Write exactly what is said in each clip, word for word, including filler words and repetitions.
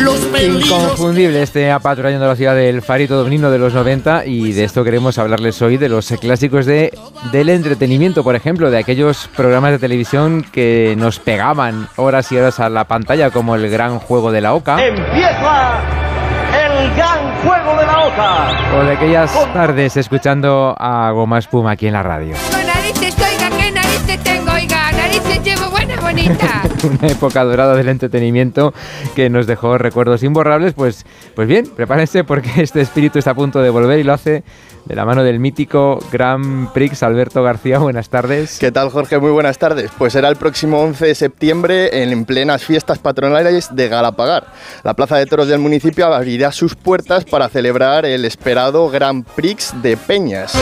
los peligros. Inconfundible este apatrullando la ciudad del Farito Domnino de los noventa, y de esto queremos hablarles hoy, de los clásicos de, del entretenimiento, por ejemplo, de aquellos programas de televisión que nos pegaban horas y horas a la pantalla, como El Gran Juego de la Oca. ¡Empieza el Gran Juego de la Oca! O de aquellas tardes escuchando a Goma Espuma aquí en la radio. Narices, oiga, ¿qué narices tengo? Oiga, narices llevo buena, bonita. Una época dorada del entretenimiento que nos dejó recuerdos imborrables. Pues, pues bien, prepárense porque este espíritu está a punto de volver y lo hace de la mano del mítico Grand Prix. Alberto García, buenas tardes. ¿Qué tal, Jorge? Muy buenas tardes. Pues será el próximo once de septiembre en plenas fiestas patronales de Galapagar. La plaza de toros del municipio abrirá sus puertas para celebrar el esperado Grand Prix de Peñas.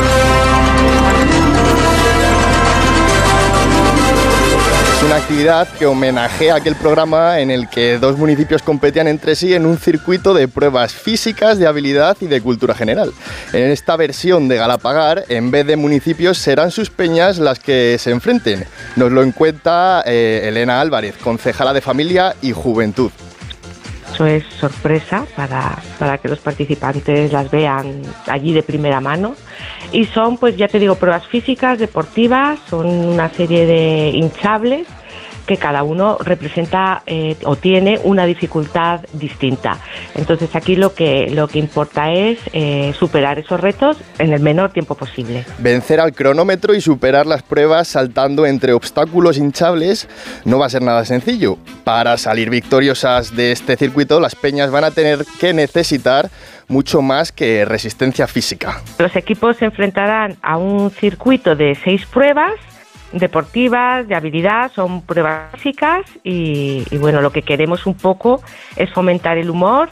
Es una actividad que homenajea aquel programa en el que dos municipios competían entre sí en un circuito de pruebas físicas, de habilidad y de cultura general. En esta versión de Galapagar, en vez de municipios, serán sus peñas las que se enfrenten. Nos lo cuenta eh, Elena Álvarez, concejala de Familia y Juventud. Eso es sorpresa para, para que los participantes las vean allí de primera mano. Y son, pues ya te digo, pruebas físicas, deportivas, son una serie de hinchables que cada uno representa eh, o tiene una dificultad distinta. Entonces aquí lo que, lo que importa es eh, superar esos retos en el menor tiempo posible. Vencer al cronómetro y superar las pruebas saltando entre obstáculos hinchables no va a ser nada sencillo. Para salir victoriosas de este circuito, las peñas van a tener que necesitar mucho más que resistencia física. Los equipos se enfrentarán a un circuito de seis pruebas deportivas, de habilidad, son pruebas físicas y, y bueno, lo que queremos un poco es fomentar el humor